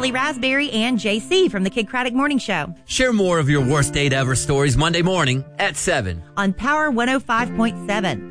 Kelly Raspberry and JC from the Kid Craddock Morning Show. Share more of your worst date ever stories Monday morning at 7 on Power 105.7.